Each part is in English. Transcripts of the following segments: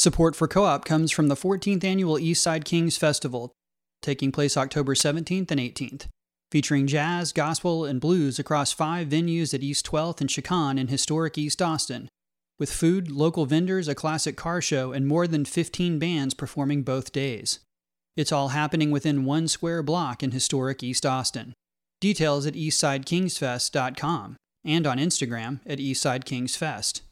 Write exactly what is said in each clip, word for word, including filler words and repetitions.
Support for Co-op comes from the fourteenth Annual Eastside Kings Festival, taking place October seventeenth and eighteenth, featuring jazz, gospel, and blues across five venues at East twelfth and Chicon in historic East Austin, with food, local vendors, a classic car show, and more than fifteen bands performing both days. It's all happening within one square block in historic East Austin. Details at eastside kings fest dot com and on Instagram at eastside kings fest.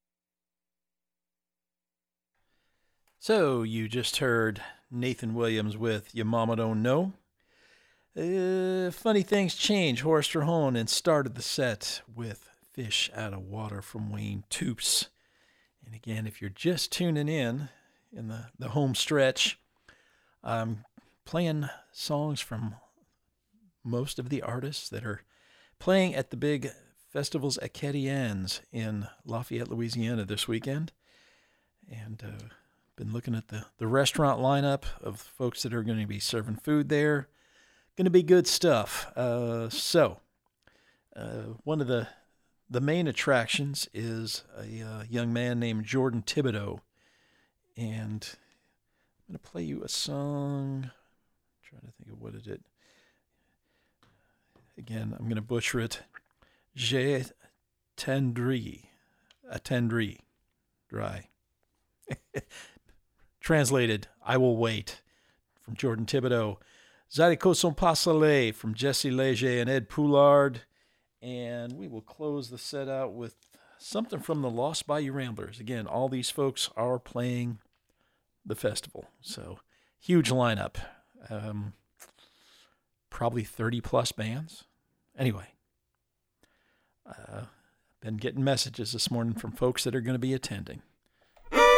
So, you just heard Nathan Williams with Ya Mama Don't Know. Uh, funny Things Change, Horst Rahone, and started the set with Fish Out of Water from Wayne Toops. And again, if you're just tuning in, in the, the home stretch, I'm playing songs from most of the artists that are playing at the big festivals Acadiens in Lafayette, Louisiana this weekend. And uh, been looking at the, the restaurant lineup of folks that are going to be serving food there. Going to be good stuff. Uh, so, uh, one of the the main attractions is a uh, young man named Jordan Thibodeau. And I'm going to play you a song. I'm trying to think of what it is. Again, I'm going to butcher it. Je tendri. Attendri. Dry. Translated, I Will Wait, from Jordan Thibodeau. Zydeco Son Pas Soleil from Jesse Leger and Ed Poulard. And we will close the set out with something from the Lost Bayou Ramblers. Again, all these folks are playing the festival. So, huge lineup. Um, probably thirty plus bands. Anyway, uh, been getting messages this morning from folks that are going to be attending.